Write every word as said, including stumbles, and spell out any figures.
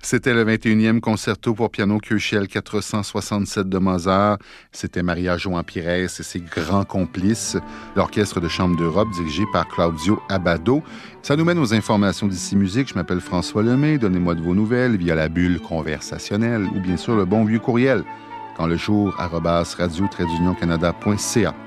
C'était le vingt et unième concerto pour piano Q C L quatre cent soixante-sept de Mozart. C'était Maria João Pires et ses grands complices, l'Orchestre de chambre d'Europe dirigé par Claudio Abbado. Ça nous mène aux informations d'ici musique. Je m'appelle François Lemay. Donnez-moi de vos nouvelles via la bulle conversationnelle ou bien sûr le bon vieux courriel. Dans le jour, arobase radio-canada point c a.